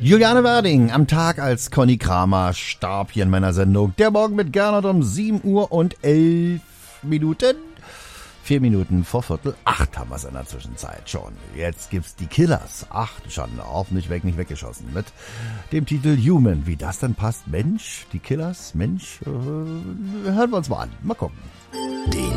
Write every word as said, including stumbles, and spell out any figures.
Juliane Werding am Tag, als Conny Kramer starb, hier in meiner Sendung. Der Morgen mit Gernot um sieben Uhr und elf Minuten. Vier Minuten vor Viertel acht haben wir es in der Zwischenzeit schon. Jetzt gibt's die Killers. Ach, du Schande, auf, nicht weg, nicht weggeschossen. Mit dem Titel Human. Wie das denn passt? Mensch, die Killers, Mensch, äh, hören wir uns mal an. Mal gucken. Die